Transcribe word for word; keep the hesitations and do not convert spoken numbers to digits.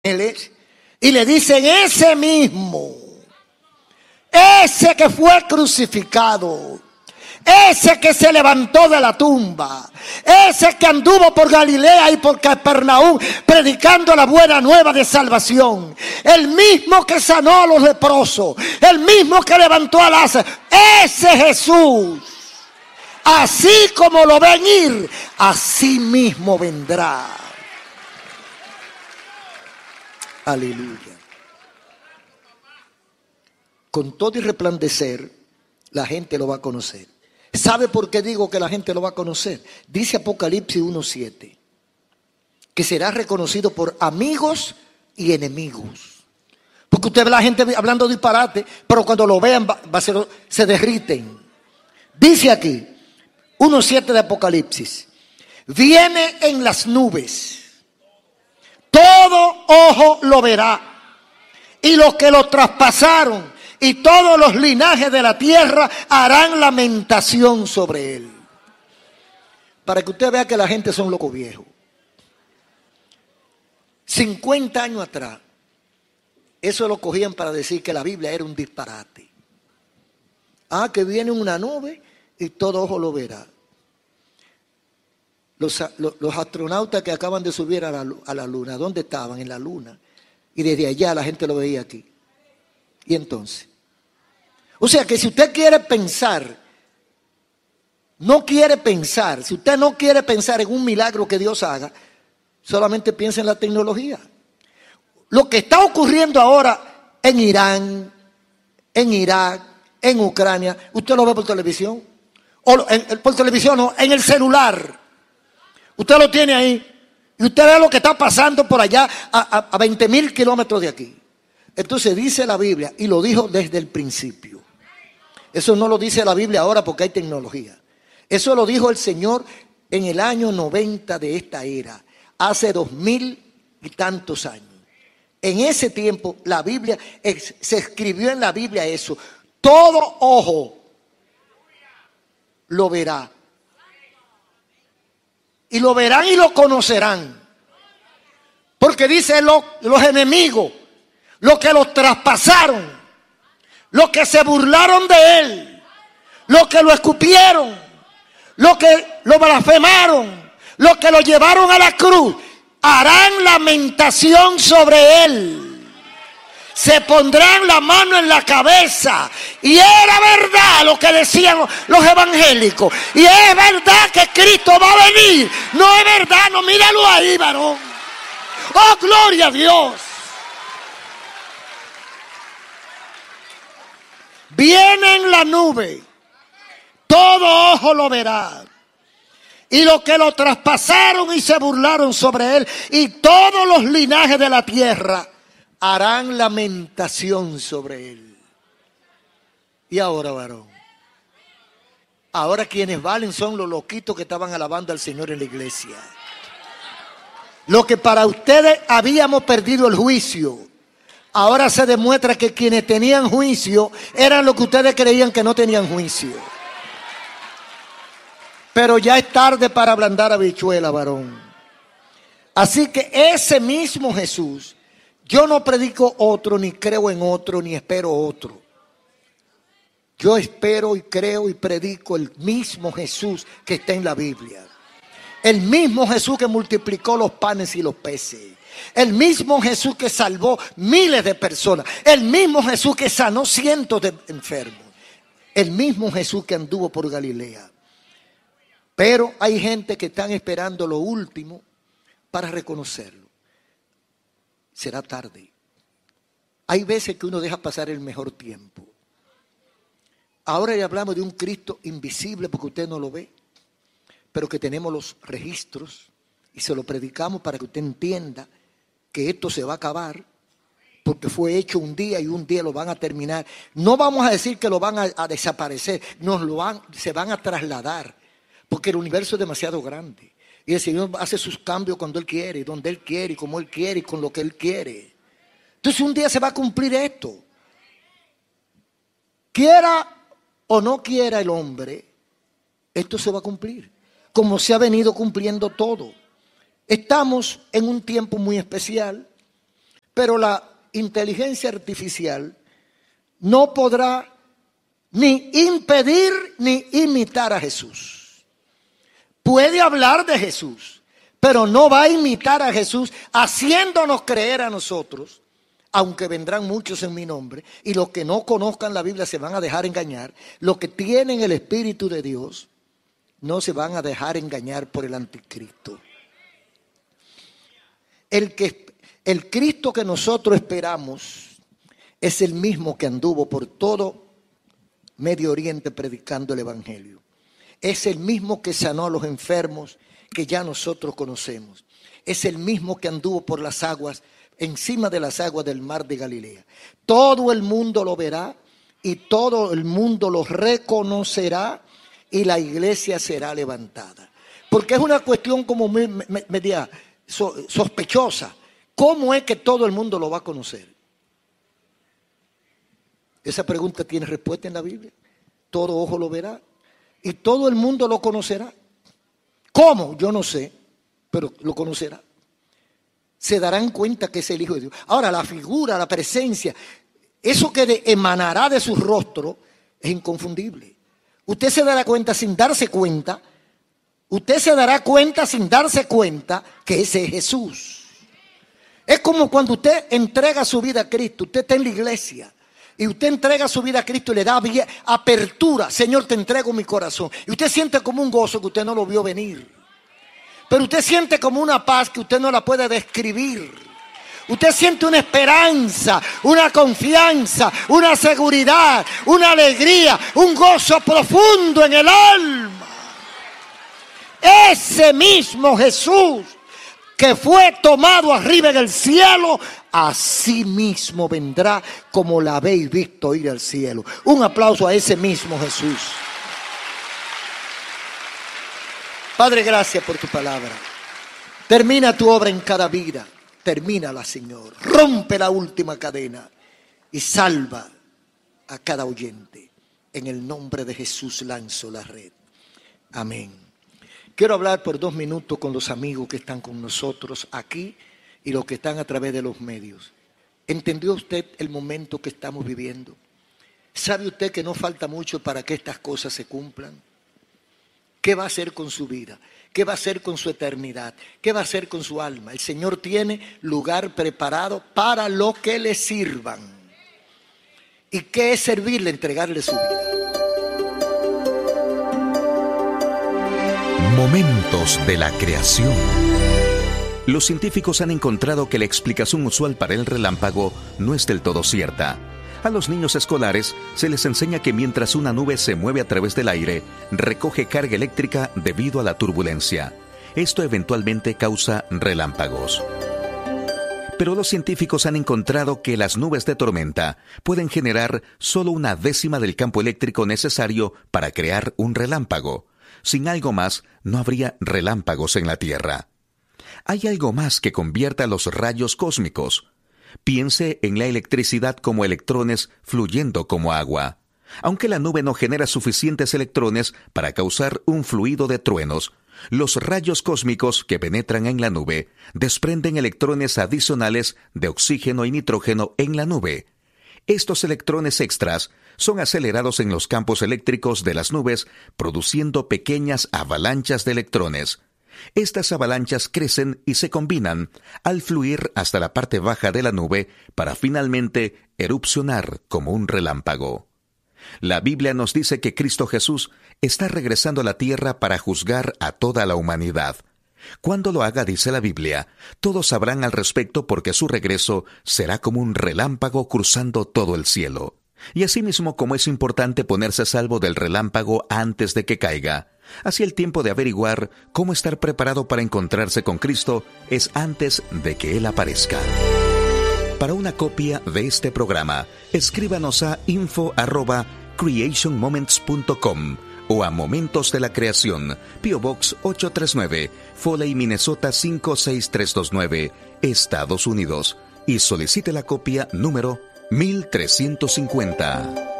y le dicen: ese mismo, ese que fue crucificado, ese que se levantó de la tumba, ese que anduvo por Galilea y por Capernaum predicando la buena nueva de salvación, el mismo que sanó a los leprosos, el mismo que levantó a Lázaro, ese Jesús, así como lo ven ir, así mismo vendrá. Aleluya. Con todo y resplandecer, la gente lo va a conocer. ¿Sabe por qué digo que la gente lo va a conocer? Dice Apocalipsis uno siete, que será reconocido por amigos y enemigos. Porque usted ve a la gente hablando disparate, pero cuando lo vean va, va a ser, se derriten. Dice aquí, uno siete de Apocalipsis: viene en las nubes, todo ojo lo verá, y los que lo traspasaron y todos los linajes de la tierra harán lamentación sobre él. Para que usted vea que la gente son locos viejos. cincuenta años atrás, eso lo cogían para decir que la Biblia era un disparate. Ah, que viene una nube y todo ojo lo verá. Los, los, los astronautas que acaban de subir a la, a la luna, ¿dónde estaban? En la luna. Y desde allá la gente lo veía aquí. Y entonces, o sea que si usted quiere pensar, no quiere pensar, si usted no quiere pensar en un milagro que Dios haga, solamente piensa en la tecnología. Lo que está ocurriendo ahora en Irán, en Irak, en Ucrania, usted lo ve por televisión, o en, por televisión no, en el celular. Usted lo tiene ahí y usted ve lo que está pasando por allá a, a, a veinte mil kilómetros de aquí. Entonces dice la Biblia, y lo dijo desde el principio. Eso no lo dice la Biblia ahora porque hay tecnología. Eso lo dijo el Señor en el año noventa de esta era, hace dos mil y tantos años. En ese tiempo la Biblia, se escribió en la Biblia eso: todo ojo lo verá. Y lo verán y lo conocerán. Porque dice lo, los enemigos, los que los traspasaron, los que se burlaron de él, los que lo escupieron, los que lo blasfemaron, los que lo llevaron a la cruz, harán lamentación sobre él. Se pondrán la mano en la cabeza. Y era verdad lo que decían los evangélicos. Y es verdad que Cristo va a venir. No es verdad, no, míralo ahí, varón. Oh, gloria a Dios. Viene en la nube, todo ojo lo verá. Y los que lo traspasaron y se burlaron sobre él, y todos los linajes de la tierra harán lamentación sobre él. Y ahora, varón, ahora quienes valen son los loquitos que estaban alabando al Señor en la iglesia. Lo que para ustedes habíamos perdido el juicio, ahora se demuestra que quienes tenían juicio eran los que ustedes creían que no tenían juicio. Pero ya es tarde para ablandar habichuela, varón. Así que ese mismo Jesús, yo no predico otro, ni creo en otro, ni espero otro. Yo espero y creo y predico el mismo Jesús que está en la Biblia. El mismo Jesús que multiplicó los panes y los peces. El mismo Jesús que salvó miles de personas. El mismo Jesús que sanó cientos de enfermos. El mismo Jesús que anduvo por Galilea. Pero hay gente que están esperando lo último para reconocerlo. Será tarde. Hay veces que uno deja pasar el mejor tiempo. Ahora le hablamos de un Cristo invisible porque usted no lo ve, pero que tenemos los registros y se lo predicamos para que usted entienda que esto se va a acabar porque fue hecho un día y un día lo van a terminar. No vamos a decir que lo van a, a desaparecer, nos lo van, se van a trasladar porque el universo es demasiado grande. Y el Señor hace sus cambios cuando Él quiere, y donde Él quiere, y como Él quiere, y con lo que Él quiere. Entonces un día se va a cumplir esto. Quiera o no quiera el hombre, esto se va a cumplir. Como se ha venido cumpliendo todo. Estamos en un tiempo muy especial. Pero la inteligencia artificial no podrá ni impedir ni imitar a Jesús. Puede hablar de Jesús, pero no va a imitar a Jesús haciéndonos creer a nosotros, aunque vendrán muchos en mi nombre, y los que no conozcan la Biblia se van a dejar engañar. Los que tienen el Espíritu de Dios no se van a dejar engañar por el anticristo. El, que, el Cristo que nosotros esperamos es el mismo que anduvo por todo Medio Oriente predicando el Evangelio. Es el mismo que sanó a los enfermos que ya nosotros conocemos. Es el mismo que anduvo por las aguas, encima de las aguas del mar de Galilea. Todo el mundo lo verá y todo el mundo lo reconocerá y la iglesia será levantada. Porque es una cuestión como media sospechosa. ¿Cómo es que todo el mundo lo va a conocer? Esa pregunta tiene respuesta en la Biblia. Todo ojo lo verá y todo el mundo lo conocerá. ¿Cómo? Yo no sé, pero lo conocerá. Se darán cuenta que es el Hijo de Dios. Ahora, la figura, la presencia, eso que de, emanará de su rostro es inconfundible. Usted se dará cuenta sin darse cuenta, usted se dará cuenta sin darse cuenta que ese es Jesús. Es como cuando usted entrega su vida a Cristo, usted está en la iglesia y usted entrega su vida a Cristo y le da apertura. Señor, te entrego mi corazón. Y usted siente como un gozo que usted no lo vio venir. Pero usted siente como una paz que usted no la puede describir. Usted siente una esperanza, una confianza, una seguridad, una alegría, un gozo profundo en el alma. Ese mismo Jesús que fue tomado arriba en el cielo, así mismo vendrá como la habéis visto ir al cielo. Un aplauso a ese mismo Jesús. Padre, gracias por tu palabra. Termina tu obra en cada vida. Termínala, Señor. Rompe la última cadena y salva a cada oyente. En el nombre de Jesús lanzo la red. Amén. Quiero hablar por dos minutos con los amigos que están con nosotros aquí y los que están a través de los medios. ¿Entendió usted el momento que estamos viviendo? ¿Sabe usted que no falta mucho para que estas cosas se cumplan? ¿Qué va a hacer con su vida? ¿Qué va a hacer con su eternidad? ¿Qué va a hacer con su alma? El Señor tiene lugar preparado para lo que le sirvan. ¿Y qué es servirle? Entregarle su vida. Momentos de la creación. Los científicos han encontrado que la explicación usual para el relámpago no es del todo cierta. A los niños escolares se les enseña que mientras una nube se mueve a través del aire, recoge carga eléctrica debido a la turbulencia. Esto eventualmente causa relámpagos. Pero los científicos han encontrado que las nubes de tormenta pueden generar solo una décima del campo eléctrico necesario para crear un relámpago. Sin algo más, no habría relámpagos en la Tierra. Hay algo más que convierta los rayos cósmicos. Piense en la electricidad como electrones fluyendo como agua. Aunque la nube no genera suficientes electrones para causar un fluido de truenos, los rayos cósmicos que penetran en la nube desprenden electrones adicionales de oxígeno y nitrógeno en la nube. Estos electrones extras son acelerados en los campos eléctricos de las nubes, produciendo pequeñas avalanchas de electrones. Estas avalanchas crecen y se combinan al fluir hasta la parte baja de la nube para finalmente erupcionar como un relámpago. La Biblia nos dice que Cristo Jesús está regresando a la tierra para juzgar a toda la humanidad. Cuando lo haga, dice la Biblia, todos sabrán al respecto porque su regreso será como un relámpago cruzando todo el cielo. Y asimismo, como es importante ponerse a salvo del relámpago antes de que caiga, así el tiempo de averiguar cómo estar preparado para encontrarse con Cristo es antes de que Él aparezca. Para una copia de este programa, escríbanos a info arroba creation moments punto com o a Momentos de la Creación, P O Box ocho tres nueve, Foley, Minnesota cinco seis tres dos nueve, Estados Unidos, y solicite la copia número mil trescientos cincuenta.